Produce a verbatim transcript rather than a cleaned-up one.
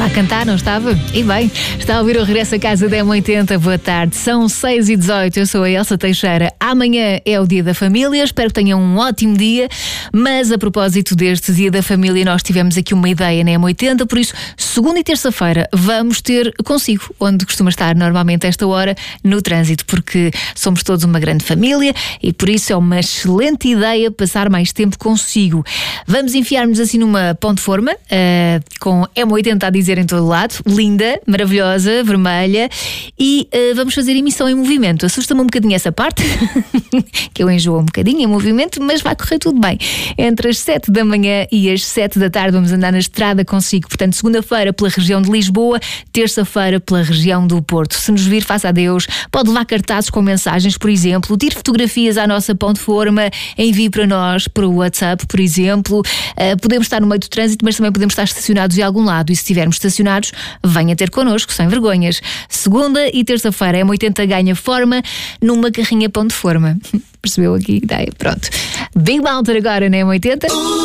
a cantar, não estava? E bem, está a ouvir o Regresso a Casa da M oitenta. Boa tarde, são seis e dezoito. Eu sou a Elsa Teixeira. Amanhã é o Dia da Família, espero que tenham um ótimo dia. Mas a propósito deste Dia da Família, nós tivemos aqui uma ideia na M oitenta, por isso, segunda e terça-feira vamos ter consigo, onde costuma estar normalmente a esta hora, no trânsito, porque somos todos uma grande família e por isso é uma excelente ideia passar mais tempo consigo. Vamos enfiar-nos assim numa ponte forma, uh, com M oitenta a dizer em todo lado, linda, maravilhosa, vermelha, e uh, vamos fazer emissão em movimento. Assusta-me um bocadinho essa parte, que eu enjoo um bocadinho em movimento, mas vai correr tudo bem. Entre as sete da manhã e as sete da tarde vamos andar na estrada consigo. Portanto, segunda-feira pela região de Lisboa, terça-feira pela região do Porto. Se nos vir, faça adeus. Pode levar cartazes com mensagens, por exemplo, tire fotografias à nossa ponte forma, envie para nós, para o WhatsApp, por exemplo. Uh, podemos estar no meio do trânsito, mas também podemos estar estacionados em algum lado. E se estivermos estacionados, venha ter connosco, sem vergonhas. Segunda e terça-feira, M oitenta ganha forma numa carrinha ponte forma. Percebeu aqui? Daí, pronto. Big Mountain agora na M oitenta.